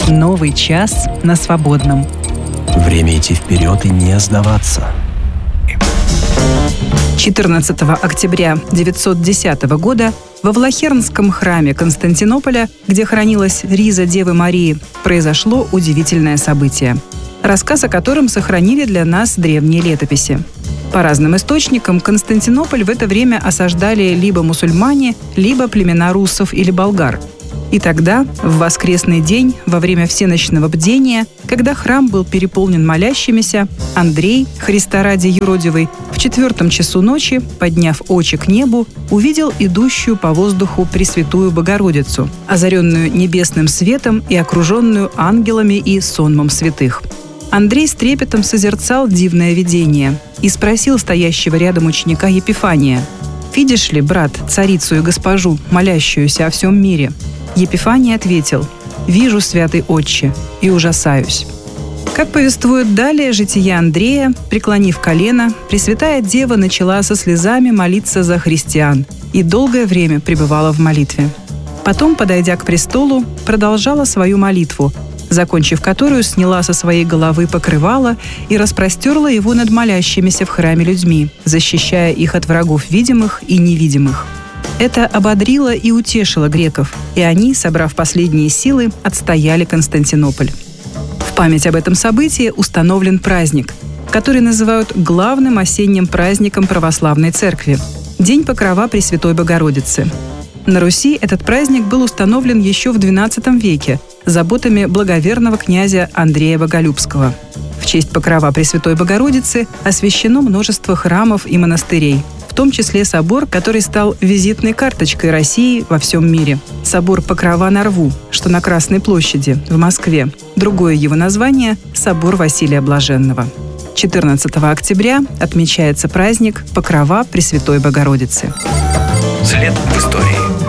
Новый час на свободном. Время идти вперед и не сдаваться. 14 октября 910 года во Влахернском храме Константинополя, где хранилась риза Девы Марии, произошло удивительное событие, рассказ о котором сохранили для нас древние летописи. По разным источникам, Константинополь в это время осаждали либо мусульмане, либо племена руссов или болгар. И тогда, в воскресный день, во время всеночного бдения, когда храм был переполнен молящимися, Андрей, Христа ради юродивый, в 4 часу ночи, подняв очи к небу, увидел идущую по воздуху Пресвятую Богородицу, озаренную небесным светом и окруженную ангелами и сонмом святых. Андрей с трепетом созерцал дивное видение и спросил стоящего рядом ученика Епифания: «Видишь ли, брат, царицу и госпожу, молящуюся о всем мире?» Епифаний ответил: «Вижу, святый отче, и ужасаюсь». Как повествует далее житие Андрея, преклонив колено, Пресвятая Дева начала со слезами молиться за христиан и долгое время пребывала в молитве. Потом, подойдя к престолу, продолжала свою молитву, закончив которую, сняла со своей головы покрывало и распростерла его над молящимися в храме людьми, защищая их от врагов видимых и невидимых. Это ободрило и утешило греков, и они, собрав последние силы, отстояли Константинополь. В память об этом событии установлен праздник, который называют главным осенним праздником православной церкви – День Покрова Пресвятой Богородицы. На Руси этот праздник был установлен еще в XII веке заботами благоверного князя Андрея Боголюбского. В честь Покрова Пресвятой Богородицы освящено множество храмов и монастырей, в том числе собор, который стал визитной карточкой России во всем мире. Собор Покрова на Рву, что на Красной площади, в Москве. Другое его название – Собор Василия Блаженного. 14 октября отмечается праздник Покрова Пресвятой Богородицы. След в истории.